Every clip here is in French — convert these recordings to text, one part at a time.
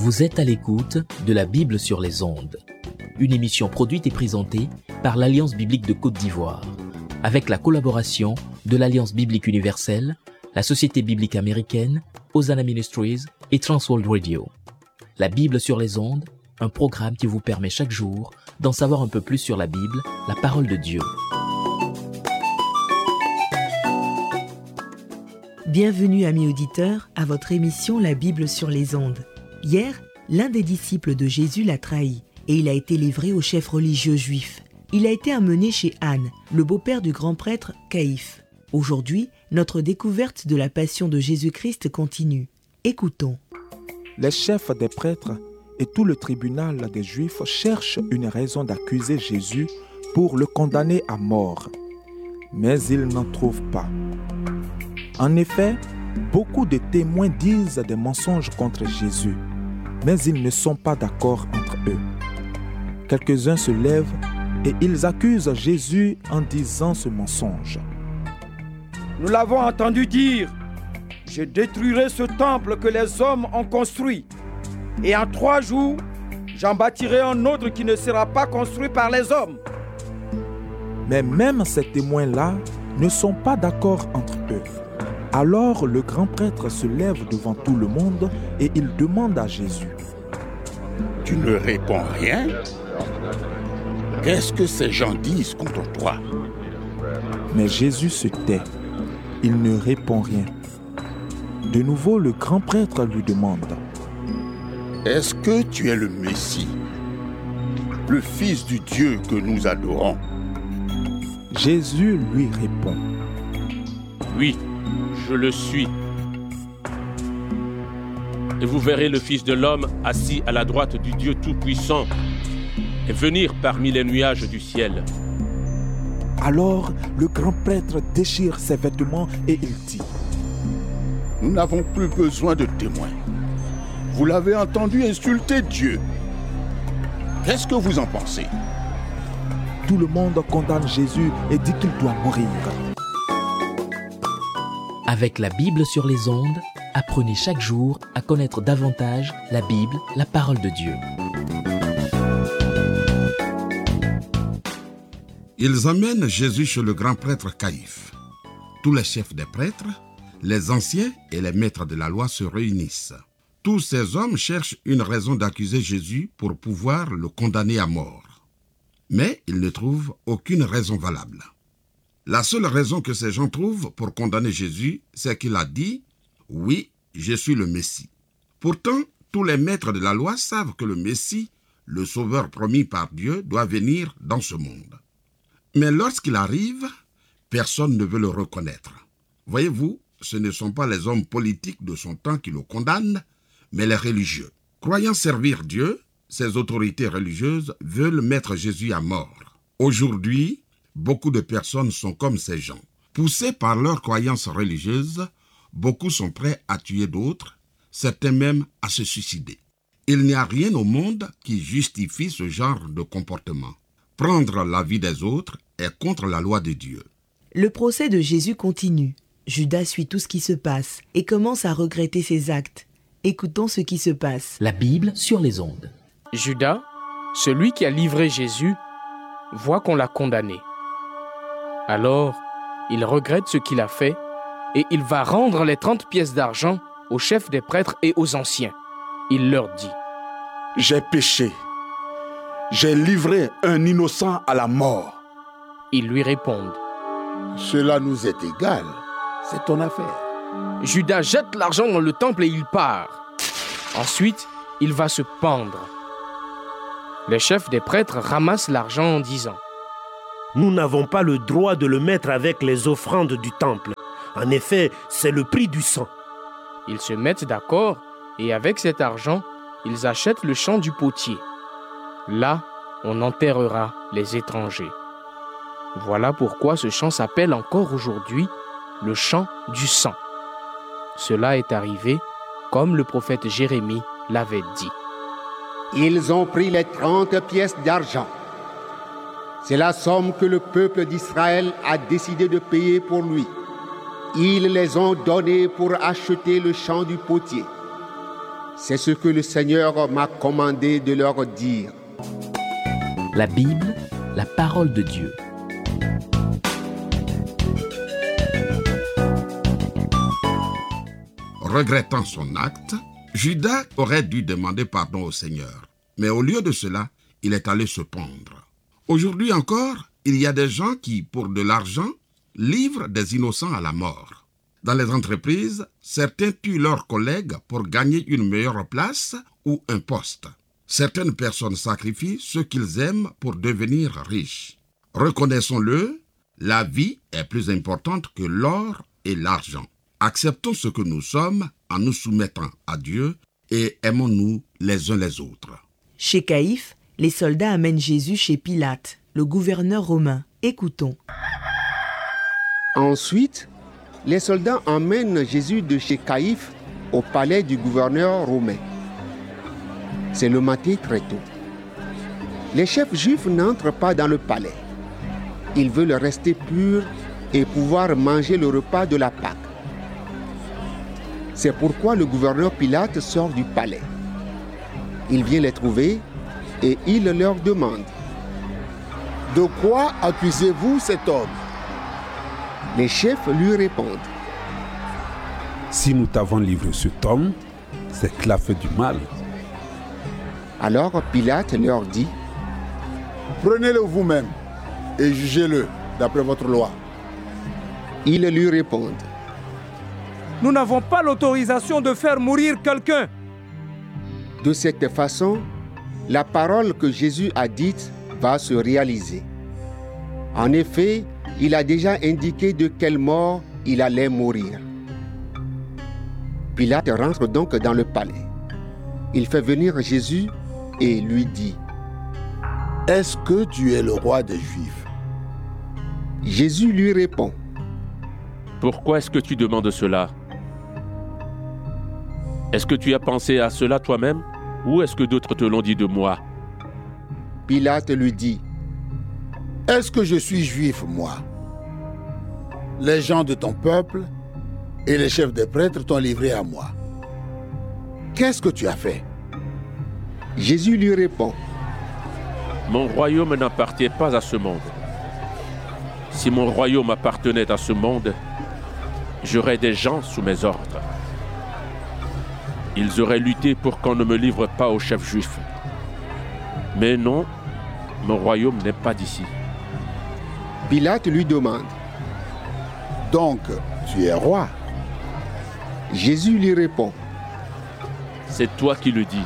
Vous êtes à l'écoute de la Bible sur les ondes, une émission produite et présentée par l'Alliance biblique de Côte d'Ivoire, avec la collaboration de l'Alliance biblique universelle, la Société biblique américaine, Hosanna Ministries et Transworld Radio. La Bible sur les ondes, un programme qui vous permet chaque jour d'en savoir un peu plus sur la Bible, la parole de Dieu. Bienvenue, amis auditeurs, à votre émission La Bible sur les ondes. Hier, l'un des disciples de Jésus l'a trahi et il a été livré aux chefs religieux juifs. Il a été amené chez Anne, le beau-père du grand prêtre Caïphe. Aujourd'hui, notre découverte de la passion de Jésus-Christ continue. Écoutons. Les chefs des prêtres et tout le tribunal des Juifs cherchent une raison d'accuser Jésus pour le condamner à mort. Mais ils n'en trouvent pas. En effet, beaucoup de témoins disent des mensonges contre Jésus, mais ils ne sont pas d'accord entre eux. Quelques-uns se lèvent et ils accusent Jésus en disant ce mensonge. Nous l'avons entendu dire, « Je détruirai ce temple que les hommes ont construit, et en 3 jours, j'en bâtirai un autre qui ne sera pas construit par les hommes. » Mais même ces témoins-là ne sont pas d'accord entre eux. Alors le grand prêtre se lève devant tout le monde et il demande à Jésus. « Tu ne réponds rien ? Qu'est-ce que ces gens disent contre toi ?» Mais Jésus se tait. Il ne répond rien. De nouveau, le grand prêtre lui demande. « Est-ce que tu es le Messie, le Fils du Dieu que nous adorons ?» Jésus lui répond. « Oui, je le suis. Et vous verrez le Fils de l'homme assis à la droite du Dieu Tout-Puissant et venir parmi les nuages du ciel. » Alors le grand prêtre déchire ses vêtements et il dit. « Nous n'avons plus besoin de témoins. Vous l'avez entendu insulter Dieu. Qu'est-ce que vous en pensez ?» Tout le monde condamne Jésus et dit qu'il doit mourir. Avec la Bible sur les ondes, apprenez chaque jour à connaître davantage la Bible, la parole de Dieu. Ils emmènent Jésus chez le grand prêtre Caïphe. Tous les chefs des prêtres, les anciens et les maîtres de la loi se réunissent. Tous ces hommes cherchent une raison d'accuser Jésus pour pouvoir le condamner à mort. Mais ils ne trouvent aucune raison valable. La seule raison que ces gens trouvent pour condamner Jésus, c'est qu'il a dit « Oui, je suis le Messie ». Pourtant, tous les maîtres de la loi savent que le Messie, le sauveur promis par Dieu, doit venir dans ce monde. Mais lorsqu'il arrive, personne ne veut le reconnaître. Voyez-vous, ce ne sont pas les hommes politiques de son temps qui le condamnent, mais les religieux. Croyant servir Dieu, ces autorités religieuses veulent mettre Jésus à mort. Aujourd'hui, beaucoup de personnes sont comme ces gens. Poussés par leurs croyances religieuses, beaucoup sont prêts à tuer d'autres, certains même à se suicider. Il n'y a rien au monde qui justifie ce genre de comportement. Prendre la vie des autres est contre la loi de Dieu. Le procès de Jésus continue. Judas suit tout ce qui se passe et commence à regretter ses actes. Écoutons ce qui se passe. La Bible sur les ondes. Judas, celui qui a livré Jésus, voit qu'on l'a condamné. Alors, il regrette ce qu'il a fait et il va rendre les 30 pièces d'argent aux chefs des prêtres et aux anciens. Il leur dit : « J'ai péché. J'ai livré un innocent à la mort. » Ils lui répondent : « Cela nous est égal. C'est ton affaire. » Judas jette l'argent dans le temple et il part. Ensuite, il va se pendre. Les chefs des prêtres ramassent l'argent en disant : « Nous n'avons pas le droit de le mettre avec les offrandes du temple. En effet, c'est le prix du sang. » Ils se mettent d'accord et avec cet argent, ils achètent le champ du potier. Là, on enterrera les étrangers. Voilà pourquoi ce champ s'appelle encore aujourd'hui le champ du sang. Cela est arrivé comme le prophète Jérémie l'avait dit. Ils ont pris les 30 pièces d'argent. C'est la somme que le peuple d'Israël a décidé de payer pour lui. Ils les ont données pour acheter le champ du potier. C'est ce que le Seigneur m'a commandé de leur dire. La Bible, la parole de Dieu. Regrettant son acte, Judas aurait dû demander pardon au Seigneur. Mais au lieu de cela, il est allé se pendre. Aujourd'hui encore, il y a des gens qui, pour de l'argent, livrent des innocents à la mort. Dans les entreprises, certains tuent leurs collègues pour gagner une meilleure place ou un poste. Certaines personnes sacrifient ceux qu'ils aiment pour devenir riches. Reconnaissons-le, la vie est plus importante que l'or et l'argent. Acceptons ce que nous sommes en nous soumettant à Dieu et aimons-nous les uns les autres. Chez Caïphe, les soldats amènent Jésus chez Pilate, le gouverneur romain. Écoutons. Ensuite, les soldats emmènent Jésus de chez Caïphe au palais du gouverneur romain. C'est le matin très tôt. Les chefs juifs n'entrent pas dans le palais. Ils veulent rester purs et pouvoir manger le repas de la Pâque. C'est pourquoi le gouverneur Pilate sort du palais. Il vient les trouver et il leur demande: De quoi accusez-vous cet homme? Les chefs lui répondent: Si nous t'avons livré cet homme, c'est qu'il a fait du mal. Alors Pilate leur dit: Prenez-le vous-même et jugez-le d'après votre loi. Ils lui répondent: Nous n'avons pas l'autorisation de faire mourir quelqu'un. De cette façon, la parole que Jésus a dite va se réaliser. En effet, il a déjà indiqué de quelle mort il allait mourir. Pilate rentre donc dans le palais. Il fait venir Jésus et lui dit: Est-ce que tu es le roi des Juifs? Jésus lui répond: Pourquoi est-ce que tu demandes cela? Est-ce que tu as pensé à cela toi-même ou est-ce que d'autres te l'ont dit de moi? Pilate lui dit: Est-ce que je suis juif, moi? Les gens de ton peuple et les chefs des prêtres t'ont livré à moi. Qu'est-ce que tu as fait? Jésus lui répond: Mon royaume n'appartient pas à ce monde. Si mon royaume appartenait à ce monde, j'aurais des gens sous mes ordres. Ils auraient lutté pour qu'on ne me livre pas aux chefs juifs. Mais non, mon royaume n'est pas d'ici. Pilate lui demande: Donc, tu es roi? Jésus lui répond: C'est toi qui le dis.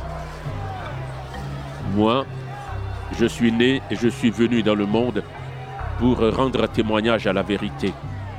Moi, je suis né et je suis venu dans le monde pour rendre témoignage à la vérité.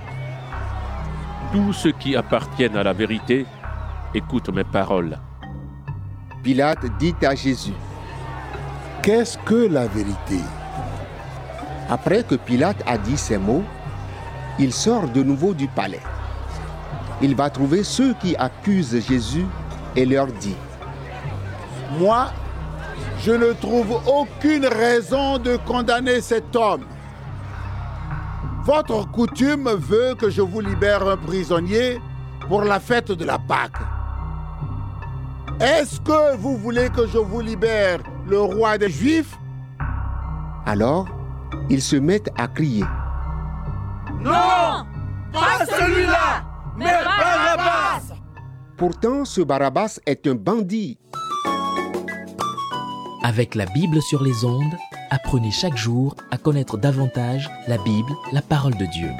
Tous ceux qui appartiennent à la vérité écoutent mes paroles. Pilate dit à Jésus: Qu'est-ce que la vérité? Après que Pilate a dit ces mots, il sort de nouveau du palais. Il va trouver ceux qui accusent Jésus et leur dit: Moi, je ne trouve aucune raison de condamner cet homme. Votre coutume veut que je vous libère un prisonnier pour la fête de la Pâque. Est-ce que vous voulez que je vous libère le roi des Juifs? Alors, ils se mettent à crier: Non, pas celui-là, mais Barabbas! Pourtant, ce Barabbas est un bandit. Avec la Bible sur les ondes, apprenez chaque jour à connaître davantage la Bible, la parole de Dieu.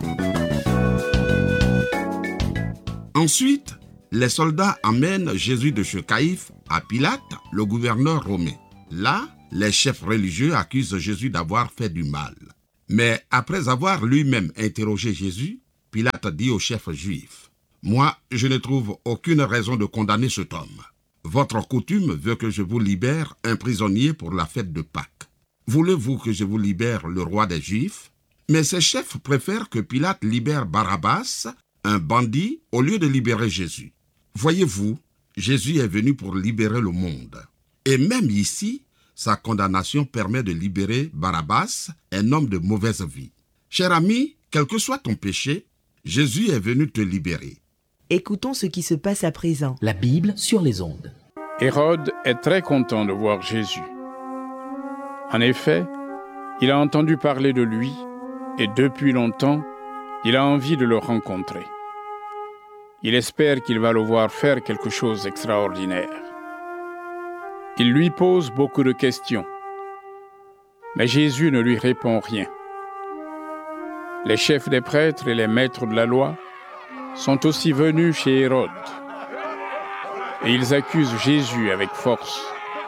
Ensuite, les soldats emmènent Jésus de chez Caïphe à Pilate, le gouverneur romain. Là, les chefs religieux accusent Jésus d'avoir fait du mal. Mais après avoir lui-même interrogé Jésus, Pilate dit aux chefs juifs: Moi, je ne trouve aucune raison de condamner cet homme. Votre coutume veut que je vous libère un prisonnier pour la fête de Pâques. Voulez-vous que je vous libère le roi des Juifs? Mais ces chefs préfèrent que Pilate libère Barabbas, un bandit, au lieu de libérer Jésus. Voyez-vous, Jésus est venu pour libérer le monde. Et même ici, sa condamnation permet de libérer Barabbas, un homme de mauvaise vie. Cher ami, quel que soit ton péché, Jésus est venu te libérer. Écoutons ce qui se passe à présent. La Bible sur les ondes. Hérode est très content de voir Jésus. En effet, il a entendu parler de lui et depuis longtemps, il a envie de le rencontrer. Il espère qu'il va le voir faire quelque chose d'extraordinaire. Il lui pose beaucoup de questions, mais Jésus ne lui répond rien. Les chefs des prêtres et les maîtres de la loi sont aussi venus chez Hérode et ils accusent Jésus avec force.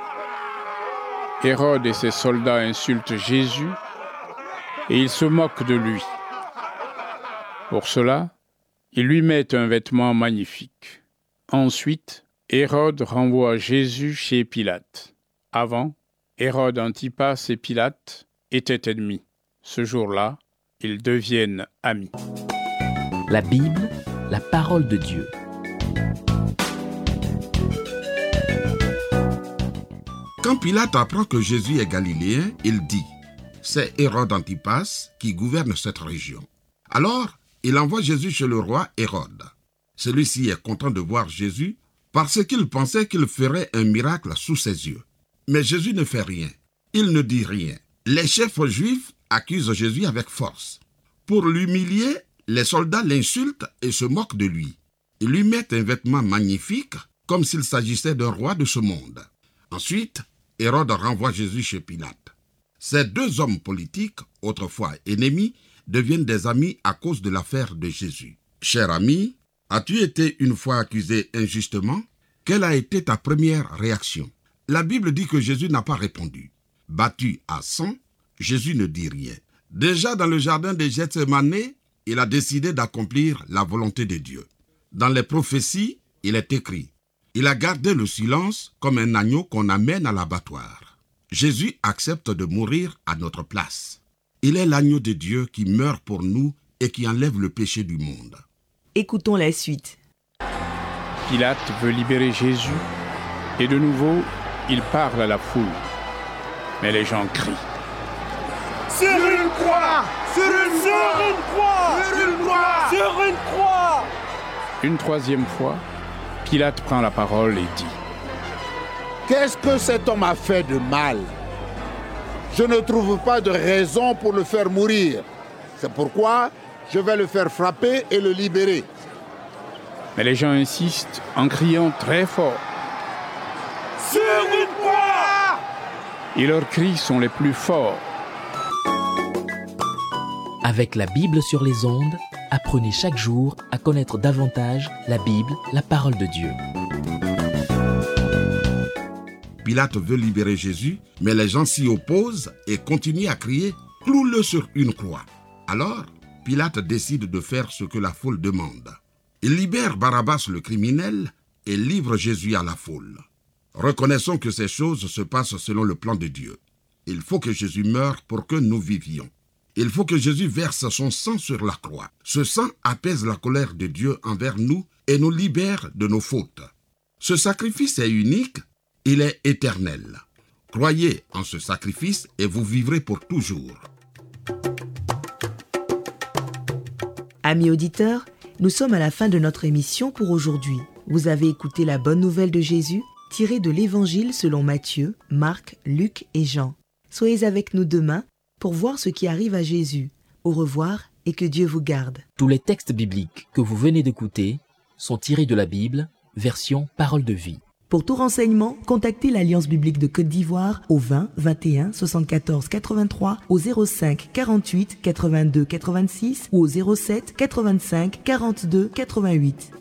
Hérode et ses soldats insultent Jésus et ils se moquent de lui. Pour cela, ils lui mettent un vêtement magnifique. Ensuite, Hérode renvoie Jésus chez Pilate. Avant, Hérode Antipas et Pilate étaient ennemis. Ce jour-là, ils deviennent amis. La Bible, la parole de Dieu. Quand Pilate apprend que Jésus est galiléen, il dit « C'est Hérode Antipas qui gouverne cette région ». Alors, il envoie Jésus chez le roi Hérode. Celui-ci est content de voir Jésus parce qu'il pensait qu'il ferait un miracle sous ses yeux. Mais Jésus ne fait rien. Il ne dit rien. Les chefs juifs accusent Jésus avec force. Pour l'humilier, les soldats l'insultent et se moquent de lui. Ils lui mettent un vêtement magnifique, comme s'il s'agissait d'un roi de ce monde. Ensuite, Hérode renvoie Jésus chez Pilate. Ces deux hommes politiques, autrefois ennemis, deviennent des amis à cause de l'affaire de Jésus. Cher ami, as-tu été une fois accusé injustement? Quelle a été ta première réaction? La Bible dit que Jésus n'a pas répondu. Battu à sang, Jésus ne dit rien. Déjà dans le jardin de Gethsémane, il a décidé d'accomplir la volonté de Dieu. Dans les prophéties, il est écrit « Il a gardé le silence comme un agneau qu'on amène à l'abattoir ». Jésus accepte de mourir à notre place. Il est l'agneau de Dieu qui meurt pour nous et qui enlève le péché du monde. Écoutons la suite. Pilate veut libérer Jésus et de nouveau, il parle à la foule. Mais les gens crient. Sur une croix! Sur une croix! Sur une croix! Sur une croix! Une troisième fois, Pilate prend la parole et dit « Qu'est-ce que cet homme a fait de mal? Je ne trouve pas de raison pour le faire mourir. C'est pourquoi je vais le faire frapper et le libérer. » Mais les gens insistent en criant très fort. « Sur une croix !» Et leurs cris sont les plus forts. Avec la Bible sur les ondes, apprenez chaque jour à connaître davantage la Bible, la parole de Dieu. Pilate veut libérer Jésus, mais les gens s'y opposent et continuent à crier « Cloue-le sur une croix ». Alors, Pilate décide de faire ce que la foule demande. Il libère Barabbas le criminel et livre Jésus à la foule. Reconnaissons que ces choses se passent selon le plan de Dieu. Il faut que Jésus meure pour que nous vivions. Il faut que Jésus verse son sang sur la croix. Ce sang apaise la colère de Dieu envers nous et nous libère de nos fautes. Ce sacrifice est unique, il est éternel. Croyez en ce sacrifice et vous vivrez pour toujours. Amis auditeurs, nous sommes à la fin de notre émission pour aujourd'hui. Vous avez écouté la bonne nouvelle de Jésus, tirée de l'Évangile selon Matthieu, Marc, Luc et Jean. Soyez avec nous demain pour voir ce qui arrive à Jésus. Au revoir et que Dieu vous garde. Tous les textes bibliques que vous venez d'écouter sont tirés de la Bible, version Parole de vie. Pour tout renseignement, contactez l'Alliance biblique de Côte d'Ivoire au 20 21 74 83, au 05 48 82 86 ou au 07 85 42 88.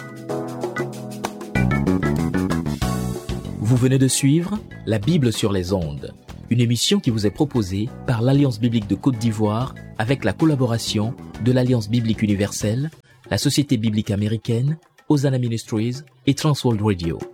Vous venez de suivre La Bible sur les ondes, une émission qui vous est proposée par l'Alliance biblique de Côte d'Ivoire avec la collaboration de l'Alliance biblique universelle, la Société biblique américaine, Hosanna Ministries et Transworld Radio.